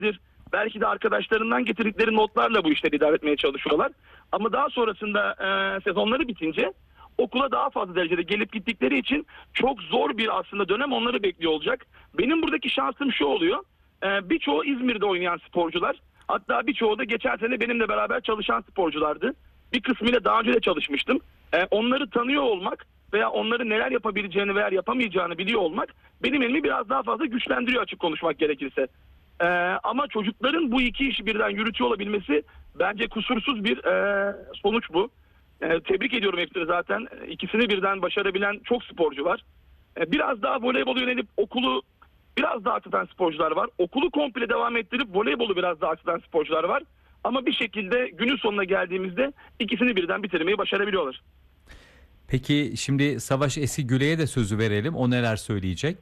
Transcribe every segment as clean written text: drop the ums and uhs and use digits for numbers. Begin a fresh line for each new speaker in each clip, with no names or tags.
derstir. Belki de arkadaşlarından getirdikleri notlarla bu işleri idare etmeye çalışıyorlar. Ama daha sonrasında sezonları bitince okula daha fazla derecede gelip gittikleri için çok zor bir aslında dönem onları bekliyor olacak. Benim buradaki şansım şu oluyor. Birçoğu İzmir'de oynayan sporcular. Hatta birçoğu da geçen sene benimle beraber çalışan sporculardı. Bir kısmıyla daha önce de çalışmıştım. Onları tanıyor olmak veya onların neler yapabileceğini veya yapamayacağını biliyor olmak benim elimi biraz daha fazla güçlendiriyor, açık konuşmak gerekirse. Ama çocukların bu iki işi birden yürütüyor olabilmesi bence kusursuz bir sonuç bu. Tebrik ediyorum hepsini zaten. İkisini birden başarabilen çok sporcu var. Biraz daha voleybolu yönelip okulu biraz daha akıtan sporcular var. Okulu komple devam ettirip voleybolu biraz daha akıtan sporcular var. Ama bir şekilde günün sonuna geldiğimizde ikisini birden bitirmeyi başarabiliyorlar.
Peki şimdi Savaş Eskigüle'ye de sözü verelim. O neler söyleyecek?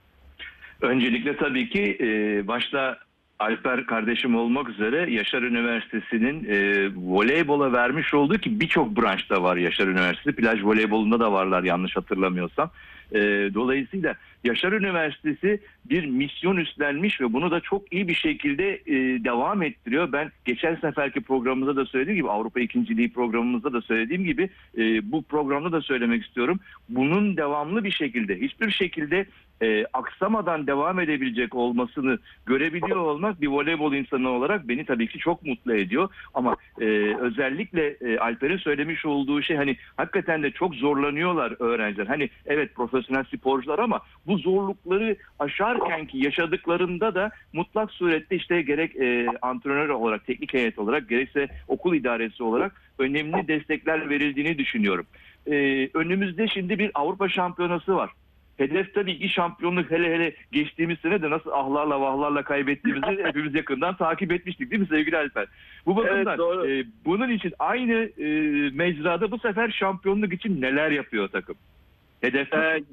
Öncelikle tabii ki başta Alper kardeşim olmak üzere Yaşar Üniversitesi'nin voleybola vermiş olduğu, ki birçok branşta var Yaşar Üniversitesi. Plaj voleybolunda da varlar yanlış hatırlamıyorsam. Dolayısıyla Yaşar Üniversitesi bir misyon üstlenmiş ve bunu da çok iyi bir şekilde devam ettiriyor. Ben geçen seferki programımızda da söylediğim gibi, Avrupa İkinciliği programımızda da söylediğim gibi bu programda da söylemek istiyorum. Bunun devamlı bir şekilde, hiçbir şekilde aksamadan devam edebilecek olmasını görebiliyor olmak bir voleybol insanı olarak beni tabii ki çok mutlu ediyor. Ama özellikle Alper'in söylemiş olduğu şey, hani hakikaten de çok zorlanıyorlar öğrenciler. Hani evet profesyonel sporcular ama bu zorlukları aşarken ki yaşadıklarında da mutlak surette işte gerek antrenör olarak, teknik heyet olarak, gerekse okul idaresi olarak önemli destekler verildiğini düşünüyorum. Önümüzde şimdi bir Avrupa Şampiyonası var. Hedef tabii ki şampiyonluk, hele geçtiğimiz sene de nasıl ahlarla vahlarla kaybettiğimizi hepimiz yakından takip etmiştik değil mi sevgili Alper? Bu bakımdan evet, bunun için aynı mecrada bu sefer şampiyonluk için neler yapıyor takım? Hedef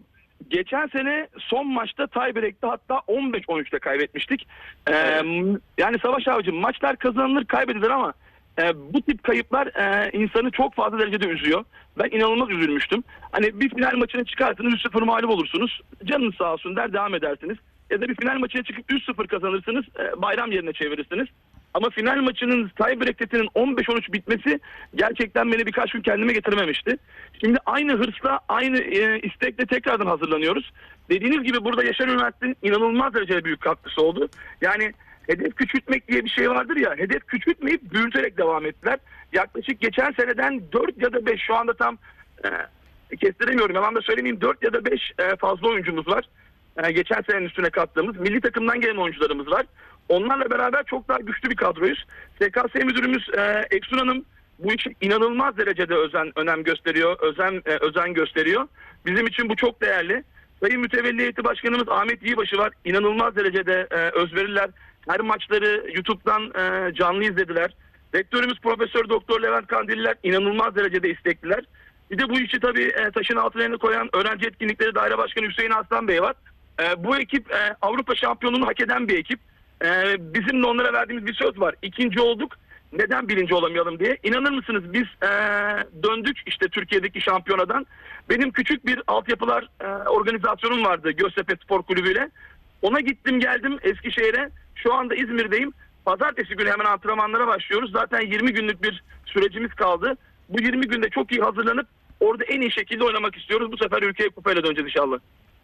geçen sene son maçta tiebreak'te hatta 15-13'te kaybetmiştik.
Evet.
Yani Savaş abicim, maçlar kazanılır kaybedilir ama bu tip kayıplar insanı çok fazla derecede üzüyor. Ben inanılmaz üzülmüştüm. Hani bir final maçına çıkarsınız 3-0 mağlup olursunuz. Canınız sağ olsun der, devam edersiniz. Ya da bir final maçına çıkıp 3-0 kazanırsınız, bayram yerine çevirirsiniz. Ama final maçının tiebreak'inin 15-13 bitmesi gerçekten beni birkaç gün kendime getirmemişti. Şimdi aynı hırsla, aynı istekle tekrardan hazırlanıyoruz. Dediğiniz gibi burada Yaşar Üniversitesi'nin inanılmaz derecede büyük katkısı oldu. Yani hedef küçültmek diye bir şey vardır ya, hedef küçültmeyip büyüterek devam ettiler. Yaklaşık geçen seneden 4 ya da 5, şu anda tam kestiremiyorum, yalan da söylemeyeyim, 4 ya da 5 fazla oyuncumuz var. Geçen senenin üstüne kattığımız milli takımdan gelen oyuncularımız var. Onlarla beraber çok daha güçlü bir kadroyuz. SKS müdürümüz Eksun Hanım bu işe inanılmaz derecede önem gösteriyor, özen gösteriyor. Bizim için bu çok değerli. Sayın Mütevelli Heyeti Başkanımız Ahmet Yiğbaşı var. İnanılmaz derecede özveriler. Her maçları YouTube'dan canlı izlediler. Rektörümüz Profesör Doktor Levent Kandilliler inanılmaz derecede istekliler. Bir de bu işi tabii taşın altına koyan Öğrenci Etkinlikleri Daire Başkanı Hüseyin Aslan Bey var. Bu ekip Avrupa şampiyonluğunu hak eden bir ekip. Bizim de onlara verdiğimiz bir söz var. İkinci olduk, neden birinci olamayalım diye. İnanır mısınız, biz döndük işte Türkiye'deki şampiyonadan. Benim küçük bir altyapılar organizasyonum vardı Göztepe Spor Kulübü ile. Ona gittim geldim Eskişehir'e. Şu anda İzmir'deyim. Pazartesi günü hemen antrenmanlara başlıyoruz. Zaten 20 günlük bir sürecimiz kaldı. Bu 20 günde çok iyi hazırlanıp orada en iyi şekilde oynamak istiyoruz. Bu sefer ülkeye kupayla döneceğiz inşallah.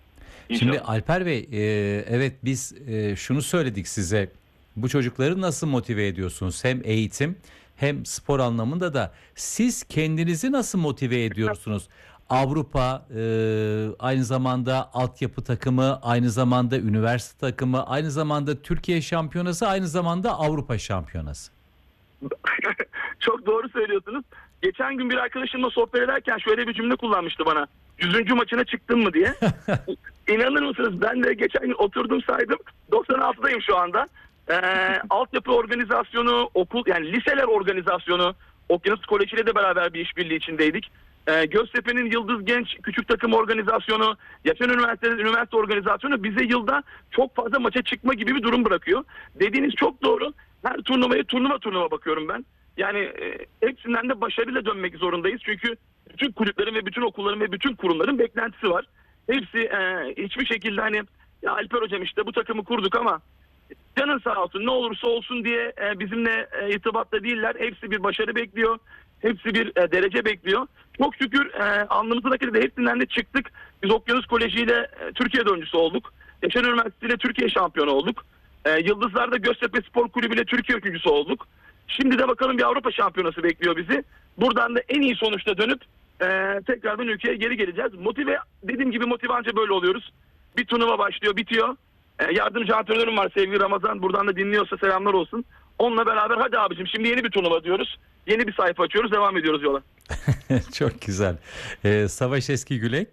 Şimdi Alper Bey, evet biz şunu söyledik size. Bu çocukları nasıl motive ediyorsunuz? Hem eğitim hem spor anlamında da siz kendinizi nasıl motive ediyorsunuz? Avrupa, aynı zamanda altyapı takımı, aynı zamanda üniversite takımı, aynı zamanda Türkiye şampiyonası, aynı zamanda Avrupa şampiyonası.
Çok doğru söylüyorsunuz. Geçen gün bir arkadaşımla sohbet ederken şöyle bir cümle kullanmıştı bana. 100. maçına çıktın mı diye. İnanır mısınız, ben de geçen gün oturdum saydım. 96'dayım şu anda. Altyapı organizasyonu, okul, yani liseler organizasyonu, Okyanus Koleji ile de beraber bir işbirliği içindeydik. Göztepe'nin Yıldız Genç Küçük Takım organizasyonu, Yaşar Üniversitesi'nin üniversite organizasyonu bize yılda çok fazla maça çıkma gibi bir durum bırakıyor. Dediğiniz çok doğru. Her turnuvaya turnuva bakıyorum ben. Yani hepsinden de başarıyla dönmek zorundayız. Çünkü bütün kulüplerin ve bütün okulların ve bütün kurumların beklentisi var. Hepsi hiçbir şekilde hani ya Alper hocam işte bu takımı kurduk ama Canın sağ olsun, ne olursa olsun diye bizimle irtibatta değiller. Hepsi bir başarı bekliyor. Hepsi bir derece bekliyor. Çok şükür alnımızın akıdı da hepsinden de çıktık. Biz Okyanus Koleji ile Türkiye dördüncüsü olduk. Yaşar Üniversitesi ile Türkiye şampiyonu olduk. Yıldızlar'da Göztepe Spor Kulübü ile Türkiye üçüncüsü olduk. Şimdi de bakalım bir Avrupa şampiyonası bekliyor bizi. Buradan da en iyi sonuçta dönüp tekrardan ülkeye geri geleceğiz. Motive, dediğim gibi motive anca böyle oluyoruz. Bir turnuva başlıyor, bitiyor. Yardımcı antrenörüm var sevgili Ramazan. Buradan da dinliyorsa selamlar olsun. Onunla beraber hadi abicim şimdi yeni bir turnuva diyoruz. Yeni bir sayfa açıyoruz, devam ediyoruz yola.
Çok güzel. Savaş Eskigülek.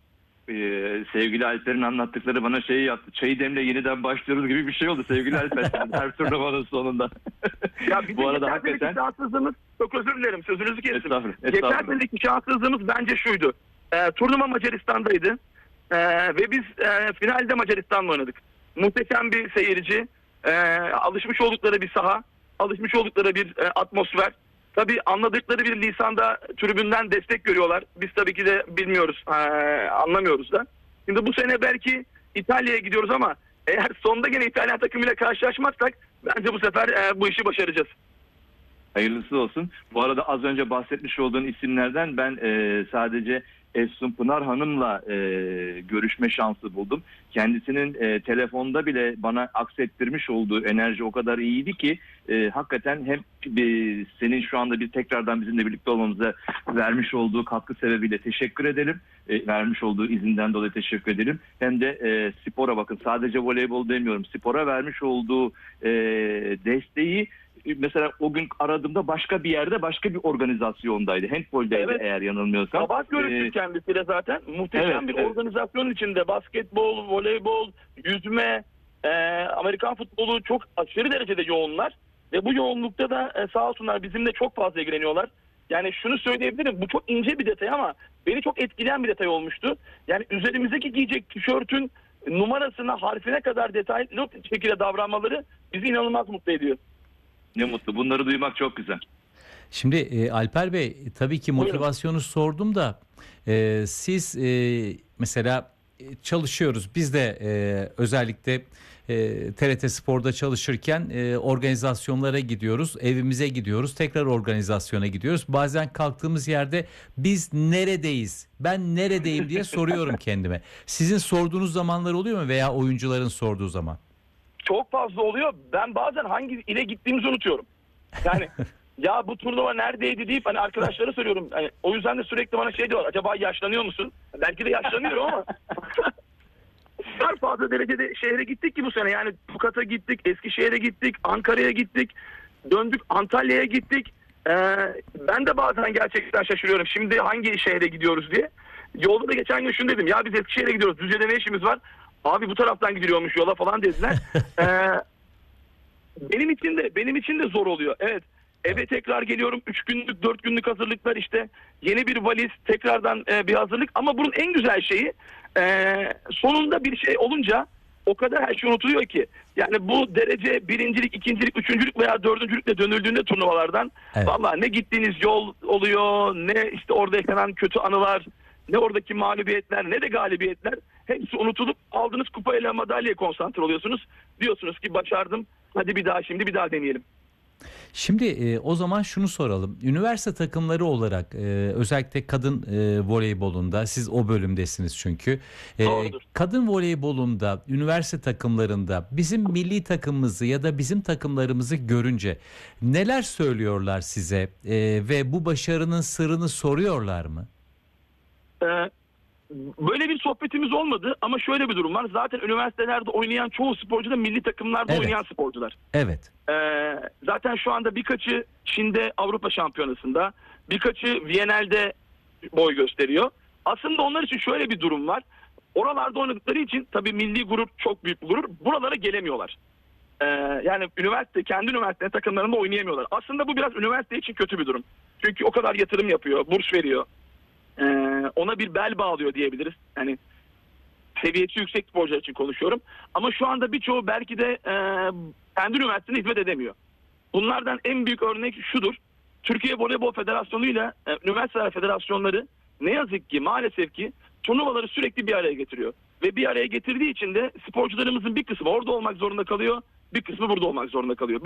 Sevgili Alper'in anlattıkları bana şeyi yaptı. Çayı demle yeniden başlıyoruz gibi bir şey oldu sevgili Alper. Her turnuvanın sonunda.
Ya
bu arada hakikaten
şanssızlığımız, çok özür dilerim sözünüzü kestim.
Estağfurullah.
Geçen seneki şanssızlığımız bence şuydu. Turnuva Macaristan'daydı. Ve biz finalde Macaristan'la oynadık. Muhteşem bir seyirci, alışmış oldukları bir saha, alışmış oldukları bir atmosfer. Tabii anladıkları bir lisanda tribünden destek görüyorlar. Biz tabii ki de bilmiyoruz, anlamıyoruz da. Şimdi bu sene belki İtalya'ya gidiyoruz ama eğer sonda gene İtalyan takımıyla karşılaşmazsak bence bu sefer bu işi başaracağız.
hayırlısı olsun. Bu arada az önce bahsetmiş olduğun isimlerden ben sadece Efsun Pınar Hanım'la görüşme şansı buldum. Kendisinin telefonda bile bana aksettirmiş olduğu enerji o kadar iyiydi ki hakikaten hem senin şu anda bir tekrardan bizimle birlikte olmamıza vermiş olduğu katkı sebebiyle teşekkür edelim. Vermiş olduğu izinden dolayı teşekkür edelim. Hem de spora bakın, sadece voleybol demiyorum. Spora vermiş olduğu desteği mesela o gün aradığımda başka bir yerde, başka bir organizasyondaydı. Handbol'daydı evet, eğer yanılmıyorsam.
Sabah görüştük kendisiyle zaten. Muhteşem bir organizasyonun içinde basketbol, voleybol, yüzme, Amerikan futbolu çok aşırı derecede yoğunlar. Ve bu yoğunlukta da sağ olsunlar bizimle çok fazla ilgileniyorlar. Yani şunu söyleyebilirim, bu çok ince bir detay ama beni çok etkileyen bir detay olmuştu. Yani üzerimizdeki giyecek tişörtün numarasına, harfine kadar detaylı şekilde davranmaları bizi inanılmaz mutlu ediyor.
Ne mutlu. Bunları duymak çok güzel.
Şimdi Alper Bey, tabii ki motivasyonu sordum da siz mesela çalışıyoruz. Biz de özellikle TRT Spor'da çalışırken organizasyonlara gidiyoruz. Evimize gidiyoruz. Tekrar organizasyona gidiyoruz. Bazen kalktığımız yerde biz neredeyiz? Ben neredeyim diye soruyorum kendime. Sizin sorduğunuz zamanlar oluyor mu veya oyuncuların sorduğu zaman?
Çok fazla oluyor. Ben bazen hangi ile gittiğimizi unutuyorum. Yani ya bu turnuva neredeydi deyip hani arkadaşlara soruyorum. Yani, o yüzden de sürekli bana şey diyorlar. Acaba yaşlanıyor musun? Belki de yaşlanıyorum ama. O kadar fazla derecede şehre gittik ki bu sene. Yani Tokat'a gittik, Eskişehir'e gittik, Ankara'ya gittik, döndük Antalya'ya gittik. Ben de bazen gerçekten şaşırıyorum. Şimdi hangi şehre gidiyoruz diye. Yolda da geçen gün şunu dedim. Ya biz Eskişehir'e gidiyoruz. Düzce'de ne işimiz var? Abi bu taraftan gidiliyormuş yola falan dediler. Benim için de zor oluyor. Evet. Eve tekrar geliyorum. 3 günlük 4 günlük hazırlıklar işte. Yeni bir valiz, tekrardan bir hazırlık. Ama bunun en güzel şeyi sonunda bir şey olunca o kadar her şey unutuluyor ki. Yani bu derece birincilik, ikincilik, üçüncülük veya dördüncülükle dönüldüğünde turnuvalardan vallahi ne gittiğiniz yol oluyor, ne işte orada yaşanan kötü anılar, ne oradaki mağlubiyetler, ne de galibiyetler. Hepsi unutulup aldığınız kupayla madalyaya konsantre oluyorsunuz. Diyorsunuz ki başardım. Hadi bir daha deneyelim.
Şimdi o zaman şunu soralım. Üniversite takımları olarak özellikle kadın voleybolunda, siz o bölümdesiniz çünkü. Kadın voleybolunda, üniversite takımlarında bizim milli takımımızı ya da bizim takımlarımızı görünce neler söylüyorlar size ve bu başarının sırrını soruyorlar mı?
Böyle bir sohbetimiz olmadı ama şöyle bir durum var. Zaten üniversitelerde oynayan çoğu sporcu da milli takımlarda oynayan sporcular.
Evet.
Zaten şu anda birkaçı Çin'de Avrupa Şampiyonası'nda, birkaçı Viyana'da boy gösteriyor. Aslında onlar için şöyle bir durum var. Oralarda oynadıkları için tabii milli gurur çok büyük bir gurur. Buralara gelemiyorlar. Yani kendi üniversite takımlarında oynayamıyorlar. Aslında bu biraz üniversite için kötü bir durum. Çünkü o kadar yatırım yapıyor, burs veriyor. Ona bir bel bağlıyor diyebiliriz. Yani seviyesi yüksek sporcular için konuşuyorum. Ama şu anda birçoğu belki de kendi üniversitesine hizmet edemiyor. Bunlardan en büyük örnek şudur. Türkiye Voleybol Federasyonu ile üniversiteler federasyonları ne yazık ki maalesef ki turnuvaları sürekli bir araya getiriyor. Ve bir araya getirdiği için de sporcularımızın bir kısmı orada olmak zorunda kalıyor. bir kısmı burada olmak zorunda kalıyor.